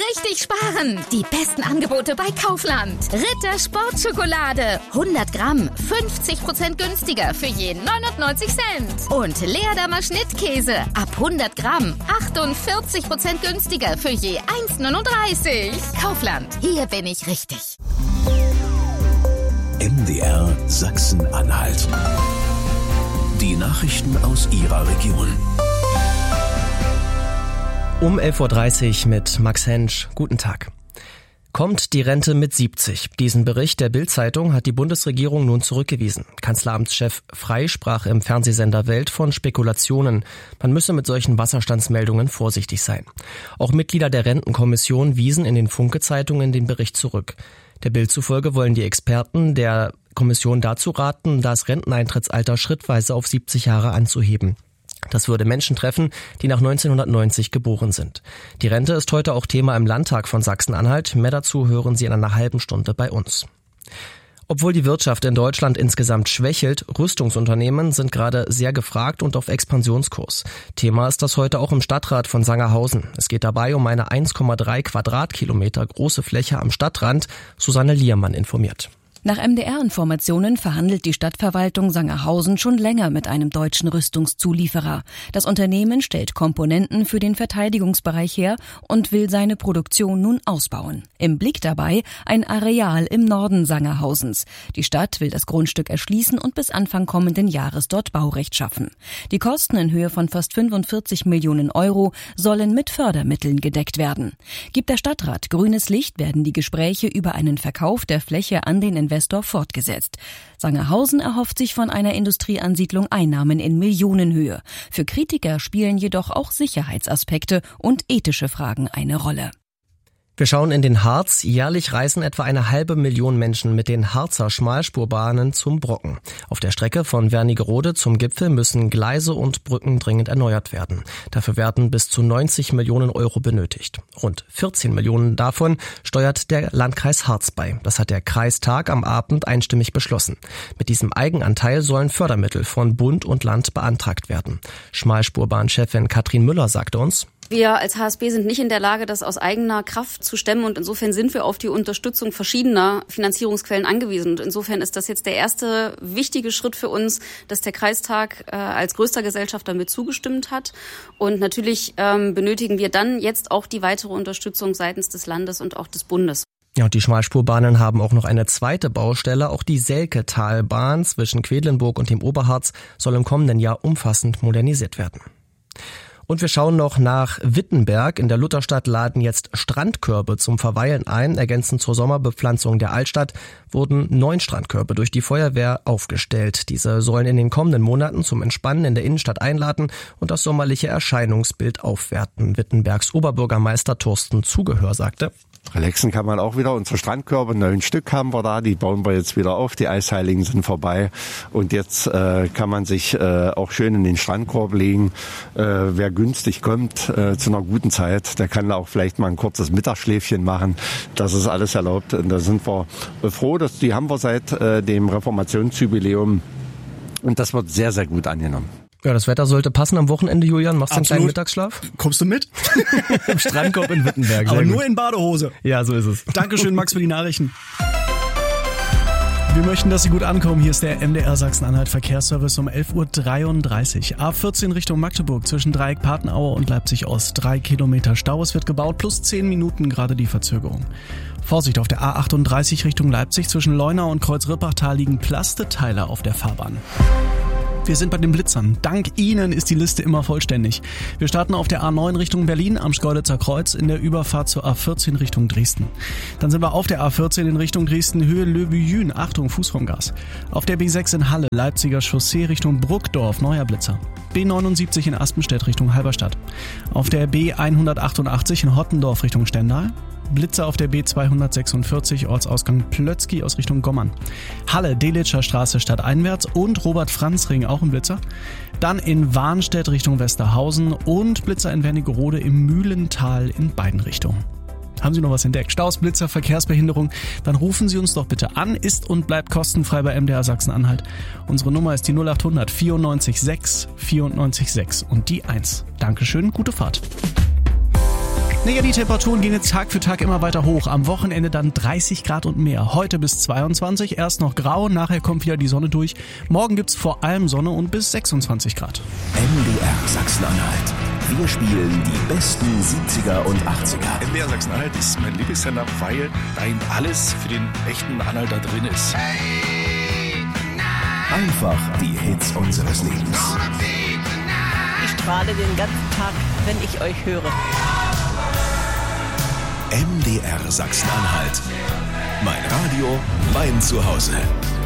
richtig sparen. Die besten Angebote bei Kaufland. Ritter Sportschokolade. 100 Gramm, 50% günstiger für je 99 Cent. Und Leerdammer Schnittkäse. Ab 100 Gramm, 48% günstiger für je 1,39. Kaufland, hier bin ich richtig. MDR Sachsen-Anhalt. Die Nachrichten aus Ihrer Region. Um 11.30 Uhr mit Max Hensch. Guten Tag. Kommt die Rente mit 70? Diesen Bericht der Bild-Zeitung hat die Bundesregierung nun zurückgewiesen. Kanzleramtschef Frey sprach im Fernsehsender Welt von Spekulationen. Man müsse mit solchen Wasserstandsmeldungen vorsichtig sein. Auch Mitglieder der Rentenkommission wiesen in den Funke-Zeitungen den Bericht zurück. Der Bild zufolge wollen die Experten der Kommission dazu raten, das Renteneintrittsalter schrittweise auf 70 Jahre anzuheben. Das würde Menschen treffen, die nach 1990 geboren sind. Die Rente ist heute auch Thema im Landtag von Sachsen-Anhalt. Mehr dazu hören Sie in einer halben Stunde bei uns. Obwohl die Wirtschaft in Deutschland insgesamt schwächelt, Rüstungsunternehmen sind gerade sehr gefragt und auf Expansionskurs. Thema ist das heute auch im Stadtrat von Sangerhausen. Es geht dabei um eine 1,3 Quadratkilometer große Fläche am Stadtrand. Susanne Liermann informiert. Nach MDR-Informationen verhandelt die Stadtverwaltung Sangerhausen schon länger mit einem deutschen Rüstungszulieferer. Das Unternehmen stellt Komponenten für den Verteidigungsbereich her und will seine Produktion nun ausbauen. Im Blick dabei ein Areal im Norden Sangerhausens. Die Stadt will das Grundstück erschließen und bis Anfang kommenden Jahres dort Baurecht schaffen. Die Kosten in Höhe von fast 45 Millionen Euro sollen mit Fördermitteln gedeckt werden. Gibt der Stadtrat grünes Licht, werden die Gespräche über einen Verkauf der Fläche an den Investor fortgesetzt. Sangerhausen erhofft sich von einer Industrieansiedlung Einnahmen in Millionenhöhe. Für Kritiker spielen jedoch auch Sicherheitsaspekte und ethische Fragen eine Rolle. Wir schauen in den Harz. Jährlich reisen etwa 500.000 Menschen mit den Harzer Schmalspurbahnen zum Brocken. Auf der Strecke von Wernigerode zum Gipfel müssen Gleise und Brücken dringend erneuert werden. Dafür werden bis zu 90 Millionen Euro benötigt. Rund 14 Millionen davon steuert der Landkreis Harz bei. Das hat der Kreistag am Abend einstimmig beschlossen. Mit diesem Eigenanteil sollen Fördermittel von Bund und Land beantragt werden. Schmalspurbahnchefin Katrin Müller sagte uns: Wir als HSB sind nicht in der Lage, das aus eigener Kraft zu stemmen, und insofern sind wir auf die Unterstützung verschiedener Finanzierungsquellen angewiesen. Und insofern ist das jetzt der erste wichtige Schritt für uns, dass der Kreistag als größter Gesellschafter mit zugestimmt hat. Und natürlich benötigen wir dann jetzt auch die weitere Unterstützung seitens des Landes und auch des Bundes. Ja, und die Schmalspurbahnen haben auch noch eine zweite Baustelle. Auch die Selketalbahn zwischen Quedlinburg und dem Oberharz soll im kommenden Jahr umfassend modernisiert werden. Und wir schauen noch nach Wittenberg. In der Lutherstadt laden jetzt Strandkörbe zum Verweilen ein. Ergänzend zur Sommerbepflanzung der Altstadt wurden 9 Strandkörbe durch die Feuerwehr aufgestellt. Diese sollen in den kommenden Monaten zum Entspannen in der Innenstadt einladen und das sommerliche Erscheinungsbild aufwerten. Wittenbergs Oberbürgermeister Thorsten Zugehör sagte: Relaxen kann man auch wieder. Unsere Strandkörbe, 9 Stück haben wir da, die bauen wir jetzt wieder auf. Die Eisheiligen sind vorbei und jetzt kann man sich auch schön in den Strandkorb legen. Wer günstig kommt zu einer guten Zeit, der kann da auch vielleicht mal ein kurzes Mittagsschläfchen machen. Das ist alles erlaubt und da sind wir froh, dass die haben wir seit dem Reformationsjubiläum und das wird sehr, sehr gut angenommen. Ja, das Wetter sollte passen am Wochenende, Julian. Machst du einen kleinen Mittagsschlaf? Kommst du mit? Im Strandkorb in Wittenberg. Aber nur in Badehose. Ja, so ist es. Dankeschön, Max, für die Nachrichten. Wir möchten, dass Sie gut ankommen. Hier ist der MDR Sachsen-Anhalt Verkehrsservice um 11.33 Uhr. A14 Richtung Magdeburg zwischen Dreieck-Patenaue und Leipzig-Ost. 3 Kilometer Stau. Es wird gebaut, plus 10 Minuten gerade die Verzögerung. Vorsicht auf der A38 Richtung Leipzig zwischen Leunau und Kreuz-Rippachtal liegen Plasteteile auf der Fahrbahn. Wir sind bei den Blitzern. Dank Ihnen ist die Liste immer vollständig. Wir starten auf der A9 Richtung Berlin am Schkeuditzer Kreuz in der Überfahrt zur A14 Richtung Dresden. Dann sind wir auf der A14 in Richtung Dresden Höhe Löbejün. Achtung, Fußraumgas. Auf der B6 in Halle Leipziger Chaussee Richtung Bruckdorf. Neuer Blitzer. B79 in Aspenstedt Richtung Halberstadt. Auf der B188 in Hottendorf Richtung Stendal. Blitzer auf der B246 Ortsausgang Plötzky aus Richtung Gommern. Halle, Delitscher Straße stadteinwärts und Robert-Franz-Ring auch ein Blitzer. Dann in Warnstedt Richtung Westerhausen und Blitzer in Wernigerode im Mühlental in beiden Richtungen. Haben Sie noch was entdeckt? Staus, Blitzer, Verkehrsbehinderung? Dann rufen Sie uns doch bitte an. Ist und bleibt kostenfrei bei MDR Sachsen-Anhalt. Unsere Nummer ist die 0800 94 6 94 6 und die 1. Dankeschön, gute Fahrt. Naja, die Temperaturen gehen jetzt Tag für Tag immer weiter hoch. Am Wochenende dann 30 Grad und mehr. Heute bis 22, erst noch grau, nachher kommt wieder die Sonne durch. Morgen gibt's vor allem Sonne und bis 26 Grad. MDR Sachsen-Anhalt. Wir spielen die besten 70er und 80er. MDR Sachsen-Anhalt ist mein Lieblingssender, weil da eben alles für den echten Anhalter drin ist. Einfach die Hits unseres Lebens. Ich strahle den ganzen Tag, wenn ich euch höre. MDR Sachsen-Anhalt. Mein Radio, mein Zuhause.